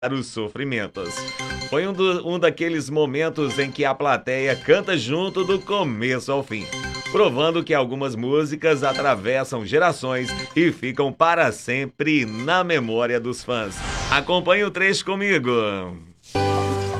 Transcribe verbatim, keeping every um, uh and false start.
os sofrimentos. Foi um, do, um daqueles momentos em que a plateia canta junto do começo ao fim, provando que algumas músicas atravessam gerações e ficam para sempre na memória dos fãs. Acompanhe o trecho comigo.